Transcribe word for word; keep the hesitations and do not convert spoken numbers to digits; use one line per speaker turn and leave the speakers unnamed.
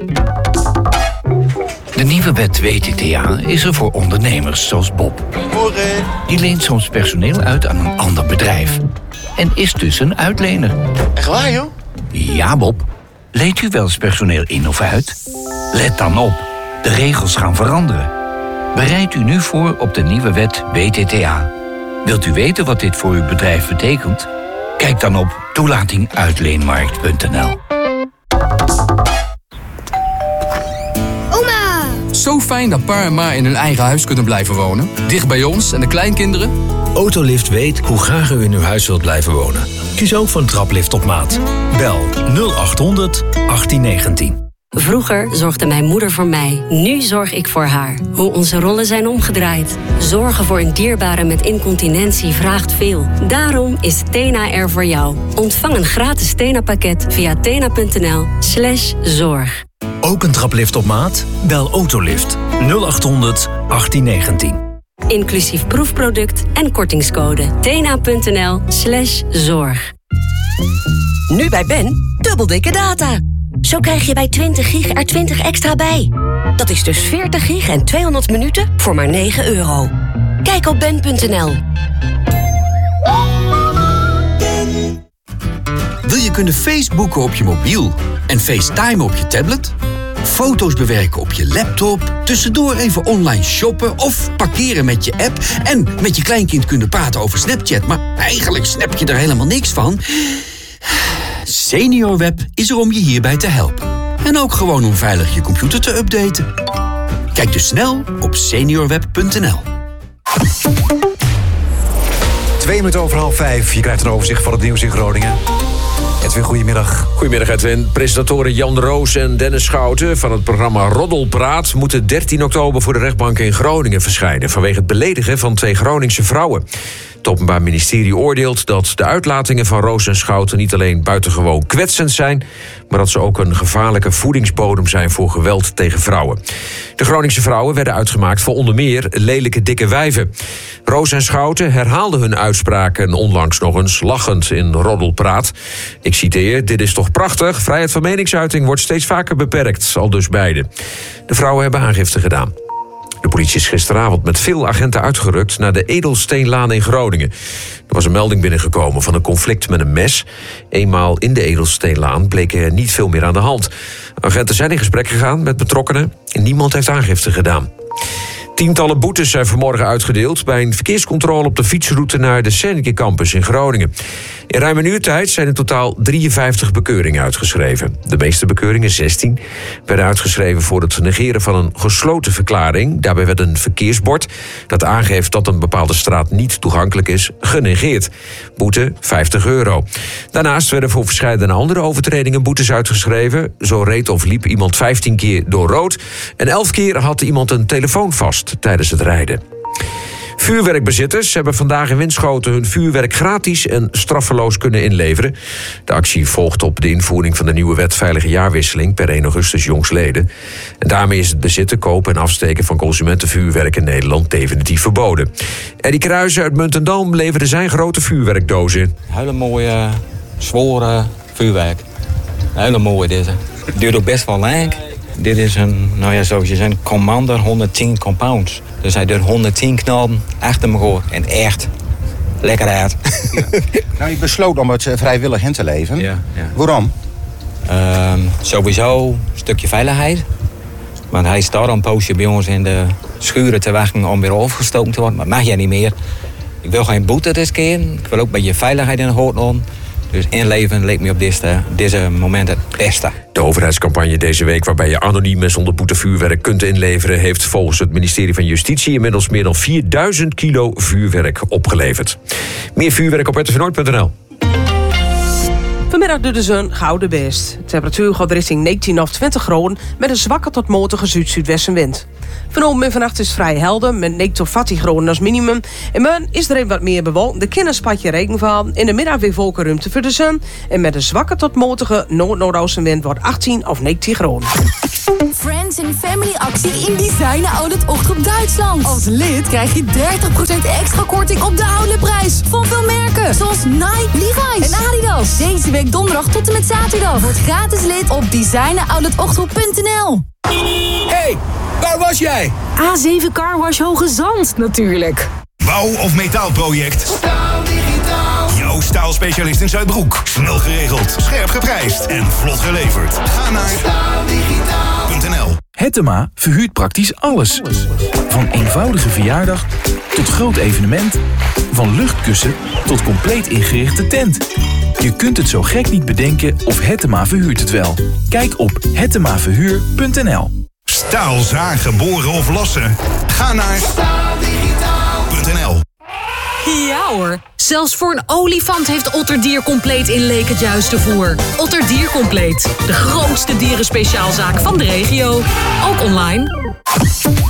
De nieuwe wet W T T A is er voor ondernemers zoals Bob.
Morgen.
Die leent soms personeel uit aan een ander bedrijf. En is dus een uitlener.
Echt waar, joh?
Ja, Bob. Leent u wel eens personeel in of uit? Let dan op. De regels gaan veranderen. Bereid u nu voor op de nieuwe wet W T T A. Wilt u weten wat dit voor uw bedrijf betekent? Kijk dan op toelating uitleenmarkt punt n l.
Oma!
Zo fijn dat pa en ma in hun eigen huis kunnen blijven wonen. Dicht bij ons en de kleinkinderen.
Autolift weet hoe graag u in uw huis wilt blijven wonen. Kies ook voor een traplift op maat. Bel nul acht honderd achttien negentien.
Vroeger zorgde mijn moeder voor mij. Nu zorg ik voor haar. Hoe onze rollen zijn omgedraaid. Zorgen voor een dierbare met incontinentie vraagt veel. Daarom is Tena er voor jou. Ontvang een gratis Tena-pakket via tena.nl slash zorg.
Ook een traplift op maat? Bel Autolift nul acht honderd achttien negentien.
Inclusief proefproduct en kortingscode. tena.nl slash zorg.
Nu bij Ben, dubbel dikke data. Zo krijg je bij twintig gig er twintig extra bij. Dat is dus veertig gig en tweehonderd minuten voor maar negen euro. Kijk op ben punt n l.
Wil je kunnen Facebooken op je mobiel en FaceTime op je tablet? Foto's bewerken op je laptop, tussendoor even online shoppen of parkeren met je app en met je kleinkind kunnen praten over Snapchat, maar eigenlijk snap je er helemaal niks van? SeniorWeb is er om je hierbij te helpen. En ook gewoon om veilig je computer te updaten. Kijk dus snel op seniorweb punt n l.
Twee minuten over half vijf. Je krijgt een overzicht van het nieuws in Groningen. Edwin, goedemiddag.
Goedemiddag, Edwin. Presentatoren Jan Roos en Dennis Schouten van het programma Roddelpraat moeten dertien oktober voor de rechtbank in Groningen verschijnen vanwege het beledigen van twee Groningse vrouwen. Het Openbaar Ministerie oordeelt dat de uitlatingen van Roos en Schouten niet alleen buitengewoon kwetsend zijn, maar dat ze ook een gevaarlijke voedingsbodem zijn voor geweld tegen vrouwen. De Groningse vrouwen werden uitgemaakt voor onder meer lelijke dikke wijven. Roos en Schouten herhaalden hun uitspraken onlangs nog eens lachend in Roddelpraat. Ik citeer: "Dit is toch prachtig? Vrijheid van meningsuiting wordt steeds vaker beperkt," al dus beide. De vrouwen hebben aangifte gedaan. De politie is gisteravond met veel agenten uitgerukt naar de Edelsteenlaan in Groningen. Er was een melding binnengekomen van een conflict met een mes. Eenmaal in de Edelsteenlaan bleek er niet veel meer aan de hand. Agenten zijn in gesprek gegaan met betrokkenen en niemand heeft aangifte gedaan. Tientallen boetes zijn vanmorgen uitgedeeld bij een verkeerscontrole op de fietsroute naar de Senneke Campus in Groningen. In ruim een uur tijd zijn in totaal drieënvijftig bekeuringen uitgeschreven. De meeste bekeuringen, zestien, werden uitgeschreven voor het negeren van een gesloten verklaring. Daarbij werd een verkeersbord dat aangeeft dat een bepaalde straat niet toegankelijk is, genegeerd. Boete vijftig euro. Daarnaast werden voor verschillende andere overtredingen boetes uitgeschreven. Zo reed of liep iemand vijftien keer door rood en elf keer had iemand een telefoon vast tijdens het rijden. Vuurwerkbezitters hebben vandaag in Winschoten hun vuurwerk gratis en straffeloos kunnen inleveren. De actie volgt op de invoering van de nieuwe wet Veilige Jaarwisseling per één augustus jongstleden. En daarmee is het bezitten, kopen en afsteken van consumentenvuurwerk in Nederland definitief verboden. Eddie Kruijsen uit Muntendam leverde zijn grote vuurwerkdoos in.
Hele mooie, zware vuurwerk. Hele mooie deze. Het duurt ook best wel lang. Dit is een, nou ja, zoals je zegt, Commander honderdtien compounds. Dus hij doet honderdtien knallen achter me gewoon. En echt lekker uit.
Ja. Nou, je besloot om het vrijwillig in te leven.
Ja, ja.
Waarom?
Uh, sowieso een stukje veiligheid. Want hij staat al een poosje bij ons in de schuren te wachten om weer overgestoken te worden. Maar mag jij niet meer. Ik wil geen boete riskeren. Ik wil ook een beetje veiligheid in de hoofd. Dus inleven leek me op deze, deze moment het beste.
De overheidscampagne deze week, waarbij je anoniem en zonder boete vuurwerk kunt inleveren, heeft volgens het ministerie van Justitie inmiddels meer dan vierduizend kilo vuurwerk opgeleverd. Meer vuurwerk op r t v noord punt n l.
Vanmiddag doet de zon gouden best. De temperatuur gaat richting negentien of twintig graden met een zwakke tot matige zuid-zuidwestenwind. Vanavond en vannacht is vrij helder met negentien tot veertien graden als minimum. En morgen is er even wat meer bewolkt. Er kan een spatje regen vallen. In de middag weer wolkenruimte voor de zon. En met een zwakke tot matige noord-noordoostenwind wordt achttien of negentien graden.
Friends in
een family actie in Design Outlet Ochtend Duitsland. Als lid krijg je dertig procent extra korting op de outletprijs van veel merken. Zoals Nike, Levi's en Adidas. Deze week donderdag tot en met zaterdag. Word gratis lid op design outlet ochtend punt n l.
Hey, waar was jij?
A zeven Carwash Hoge Zand natuurlijk.
Bouw- of metaalproject? Staal Digitaal. Jouw staalspecialist in Zuidbroek. Snel geregeld, scherp geprijsd en vlot geleverd. Ga naar staal digitaal punt n l.
Hettema verhuurt praktisch alles. Van eenvoudige verjaardag tot groot evenement. Van luchtkussen tot compleet ingerichte tent. Je kunt het zo gek niet bedenken of Hettema verhuurt het wel. Kijk op hettema verhuur punt n l.
Staal zagen, boren of lassen? Ga naar staal digitaal punt n l.
Ja hoor, zelfs voor een olifant heeft Otterdier Compleet in Leek het juiste voer. Otterdier Compleet, de grootste dierenspeciaalzaak van de regio. Ook online.